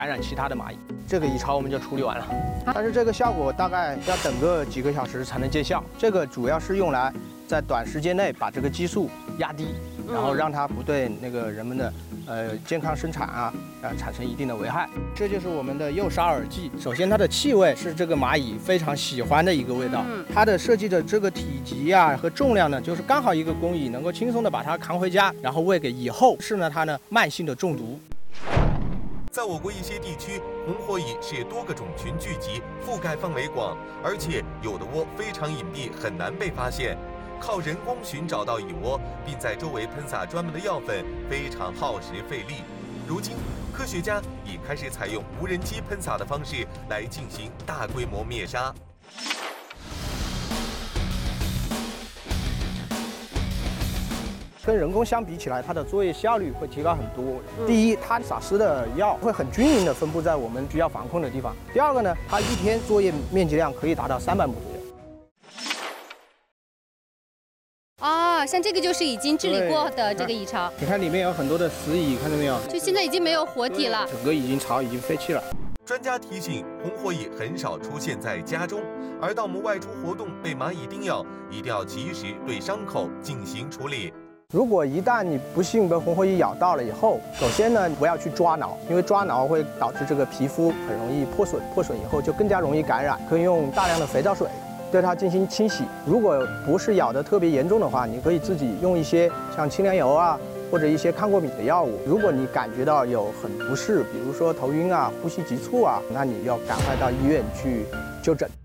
感染其他的蚂蚁。这个蚁巢我们就处理完了，但是这个效果大概要等个几个小时才能见效。这个主要是用来在短时间内把这个激素压低，然后让它不对那个人们的健康生产啊产生一定的危害。这就是我们的诱杀饵剂。首先它的气味是这个蚂蚁非常喜欢的一个味道，它的设计的这个体积啊和重量呢，就是刚好一个工蚁能够轻松的把它扛回家，然后喂给蚁后，是呢它呢慢性的中毒。 在我国一些地区，红火蚁是多个种群聚集，覆盖范围广，而且有的窝非常隐蔽，很难被发现。靠人工寻找到蚁窝，并在周围喷洒专门的药粉，非常耗时费力。如今，科学家已开始采用无人机喷洒的方式来进行大规模灭杀。 跟人工相比起来，它的作业效率会提高很多。第一，它撒施的药会很均匀地分布在我们需要防控的地方。第二个呢，它一天作业面积量可以达到300亩左右。 啊，像这个就是已经治理过的这个蚁巢。 你看里面有很多的死蚁，看到没有？ 就现在已经没有活体了， 整个巢已经废弃了。 专家提醒，红火蚁很少出现在家中，而当我们外出活动被蚂蚁叮咬，一定要及时对伤口进行处理。 如果一旦你不幸被红火蚁咬到了以后，首先呢，不要去抓挠，因为抓挠会导致这个皮肤很容易破损，破损以后就更加容易感染。可以用大量的肥皂水对它进行清洗。如果不是咬得特别严重的话，你可以自己用一些像清凉油啊，或者一些抗过敏的药物。如果你感觉到有很不适，比如说头晕啊、呼吸急促啊，那你要赶快到医院去就诊。